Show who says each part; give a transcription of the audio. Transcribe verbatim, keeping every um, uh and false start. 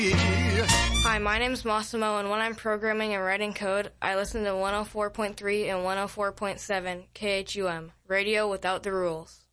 Speaker 1: Hi, my name's Massimo, and when I'm programming and writing code, I listen to one oh four point three and one oh four point seven K H U M, Radio Without the Rules.